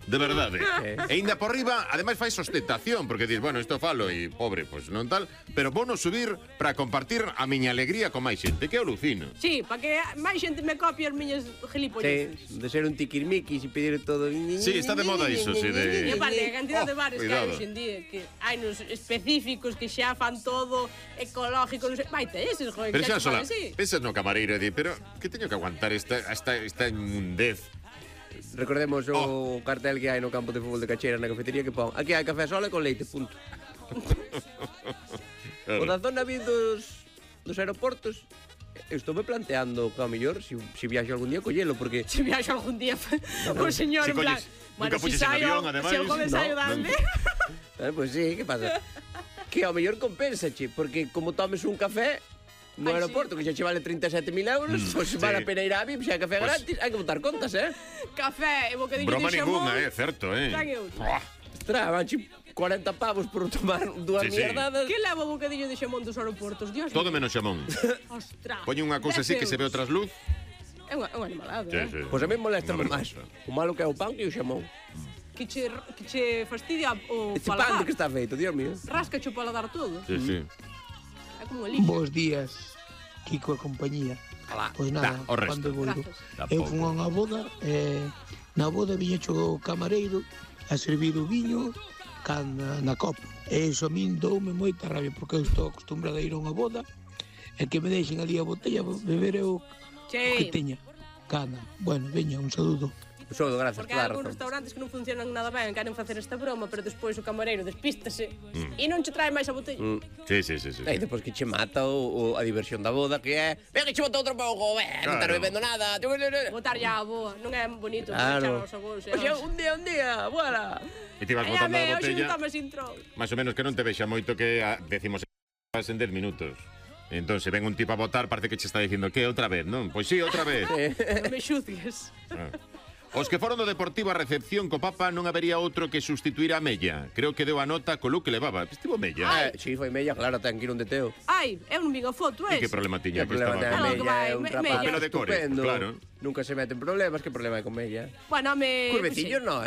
De verdade. E ainda por riba, ademais fai ostentación, porque dis, bueno, isto falo e pobre, pois non tal, pero vou no subir para compartir a miña alegría con máis xente, que alucino. Sí, para que máis xente me copie as miñas gilipolleces. Sí, de ser un tiquirmiquis e pedir todo. Sí, está de moda iso, sí, E de... aparte, a cantidad de bares que hai cuidado. hoxe en día, que hai nos específicos que xa fan todo ecológico, non sei, vaite eses, joder, Pero que xa xa sola, fan así. pensas no camareiro e di, pero que teño que aguantar esta inmundez? Recordemos o cartel que hai no campo de fútbol de Cachera na cafetería que pon aquí hai café sola con leite, punto. O da zona vi dos aeroportos eu estou me planteando que ao mellor se viaxo algún día collelo porque Se viaxo algún día o señor Si en plan, nunca puxes en avión, ademais. se o joven saio dande. Pois sí, que pasa? Que ao mellor compensache, porque como tomes un café no Ai, aeroporto que xa che vale 37.000 euros, pois sí. vale a pena ir a VIP, xa hai café gratis, hai que botar contas, Café e bocadillo Broma de xamón. ninguna, certo, Tan eu. Ostras, vanche 40 pavos por tomar dúas Sí, sí. mierdadas. Que leva o bocadillo de xamón dos aeroportos? Dios Todo mío. menos xamón. Ostras. Poñe unha cousa así que se ve o trasluz. É unha animalada, Sí, sí. Pois a mí molesta Unha máis vergonza. o malo que é o pan que o xamón. Que che fastidia o Este pan de paladar. que está feito, Dios mío. Rasca o paladar todo. Sí, sí. É como unha lixa. Bos días, Kiko e compañía. Alá, Pois nada, o resto. cando volvo. Gracias. Eu fui a unha boda e na boda viña o camareiro a servir o viño na copa. E iso a min doume moita rabia porque eu estou acostumbrado a ir a unha boda e que me deixen ali a botella beber eu o que Che, teña. Cana. Bueno, veña, un saludo. Solo, gracias, porque hai claro. algúns restaurantes que non funcionan nada ben, queren facer esta broma, pero despois o camareiro despístase e non che trae máis a botella. Sí, sí, sí, sí. E depois que che mata a diversión da boda que é "Ven que che botou outro pouco, non Claro. estás bebendo nada". Botar ya a boa, non é bonito Claro. echar aos avós. Oxe, un día, voilà. E ti vas botando a hoxe botella, botáme sin troll. máis ou menos que non te vexa moito que decimos en 10 minutos. Entón, se ven un tipo a votar, parece que che está dicindo que outra vez, non? Pois sí, outra vez. Non me xuzgues. Ah. Os que foron do Deportivo a recepción co Papa non habería outro que sustituir a Mella. Creo que deu a nota co look que levaba. Estivo Mella. Si, foi mella, claro, ten que ir un deteo. Ai, eu non vi a foto, E que problema tiña? Que problema ten Ah, con- que Mella, vai, é un me- rapaz Mella. Pelo de cores, estupendo. claro. Nunca se mete en problemas, que problema hai con Mella? Bueno, Curvecillos no,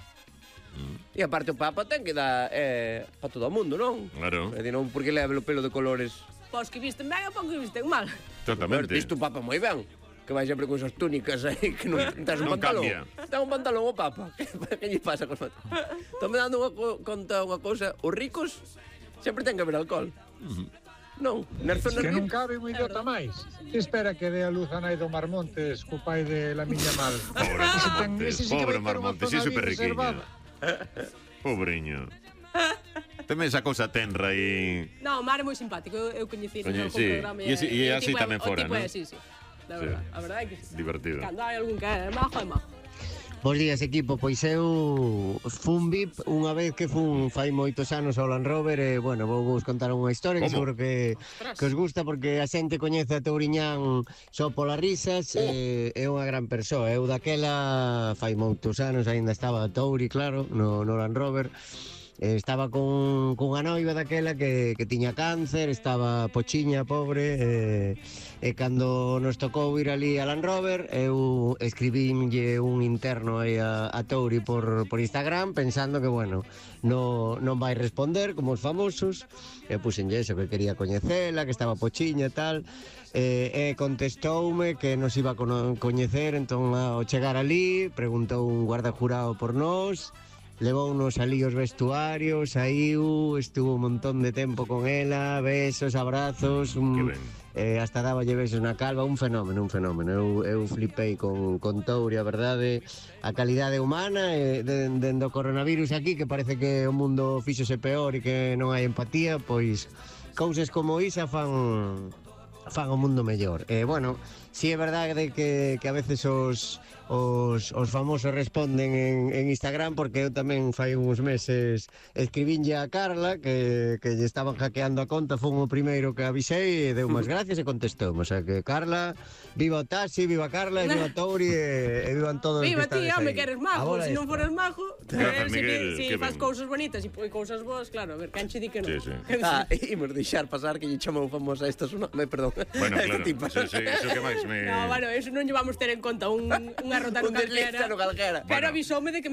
E aparte o Papa ten que dar para todo o mundo, non? Claro. É dicir, non porque leve o pelo de colores. Pois que visten ben e pos que visten mal. Exactamente. Viste o Papa moi ben. Que vai sempre con esas túnicas aí que non tens un Non pantalón. cambia. Ten un pantalón o Papa. Que lle pasa con Estou me dando conta unha cousa, os ricos sempre ten que haber alcohol. Non, nas zonas Que non ricas. cabe un idiota máis. Que espera que dé a luz a nai do Marmontes co pai de la miña mal. Pobre Marmontes, pobre Marmontes, sí, super riquiño. Pobreño. Tamén esa cousa tenra e... Non, o Mar é moi simpático, eu coñeci no Coñe- algún sí. programa. E é así o tipo tamén fora, O tipo non? é así, sí. La verdad, a verdade é que sí. Divertido. Cando hai algún que é majo, é majo. Bos días, equipo. Pois eu fun VIP unha vez que fun fai moitos anos ao Land Rover e, bueno, vos contar unha historia que Como? seguro que os gusta porque a xente coñece a Touriñán só polas risas e é unha gran persoa. Eu daquela fai moitos anos aínda estaba a Touri, claro, no Land Rover. Estaba cunha noiva daquela que tiña cáncer, estaba pochiña, pobre, e cando nos tocou ir ali a Land Rover, eu escribínlle un interno aí a Touri por Instagram, pensando que, bueno, non vai responder como os famosos, e puxenlle eso, que quería coñecela, que estaba pochiña e tal, e contestoume que nos iba a coñecer, entón ao chegar ali, preguntou un guarda jurado por nós, levounos ali os vestuarios, saiu, estuvo un montón de tempo con ela, besos, abrazos, hasta dáballe besos na calva, un fenómeno. Eu flipei con Touri, a verdade, a calidade humana, dende o coronavirus aquí, que parece que o mundo fíxose peor e que non hai empatía, pois cousas como isa fan o mundo mellor. Bueno, si é verdade que a veces os famosos responden en Instagram, porque eu tamén fai uns meses escribínlle a Carla que lle estaban hackeando a conta, fun o primeiro que avisei e deu máis gracias e contestou. O sea que Carla, viva o taxi, viva Carla, e viva Touri e vivan todos Viva os que ti, estades home, aí. que eres majo. Agora Se non esta. foras majo, Grazas, Miguel, si que faz ben. cousas bonitas e cousas boas, claro, a ver, quen che di que non. Sí, sí. Imos deixar pasar que lle chamou famosa esta su nome, perdón. Bueno, Esta claro, tipa. sí, iso que máis me... No, bueno, eso non lle vamos ter en conta, un erro tan Un deslizar calquera. no calquera. Pero Bueno. avisoume de que